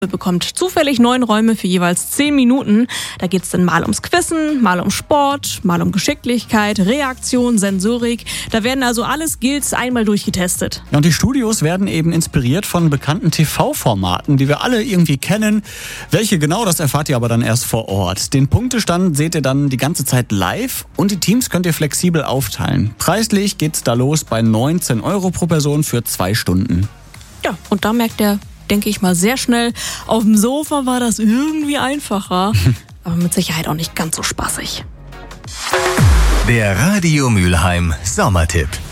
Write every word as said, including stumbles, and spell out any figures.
bekommt zufällig neun Räume für jeweils zehn Minuten. Da geht es dann mal ums Quizzen, mal um Sport, mal um Geschicklichkeit, Reaktion, Sensorik. Da werden also alle Skills einmal durchgetestet. Ja, und die Studios werden eben inspiriert von bekannten T V-Formaten, die wir alle irgendwie kennen. Welche genau, das erfahrt ihr aber dann erst vor Ort. Den Punktestand seht ihr dann die ganze Zeit live und die Teams könnt ihr flexibel aufteilen. Preislich geht's da los bei neunzehn Euro pro Person für zwei Stunden. Ja, und da merkt der denke ich mal sehr schnell, auf dem Sofa war das irgendwie einfacher, aber mit Sicherheit auch nicht ganz so spaßig. Der Radio Mülheim Sommertipp.